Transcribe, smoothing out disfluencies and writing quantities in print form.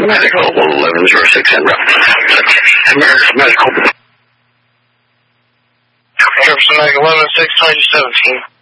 Medical 1106 en route. American Medical. Jefferson Medical 1106, 2017.